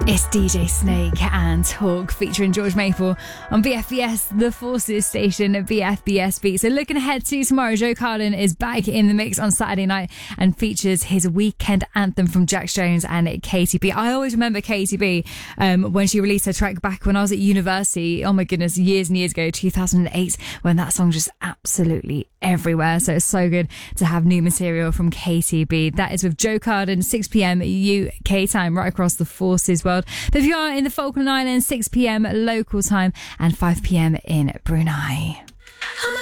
It's DJ Snake and Talk featuring George Maple on BFBS, the Forces station at BFBS Beat. So looking ahead to tomorrow, Joe Carlin is back in the mix on Saturday night and features his weekend anthem from Jax Jones and Katy B. I always remember Katy B when she released her track back when I was at university. Oh my goodness, years and years ago, 2008, when that song just absolutely everywhere. So it's so good to have new material from Katy B. That is with Joe Carlin, 6 p.m. UK time, right across the Forces world. But if you are in the Falkland Islands, 6 p.m. local time and 5 p.m. in Brunei.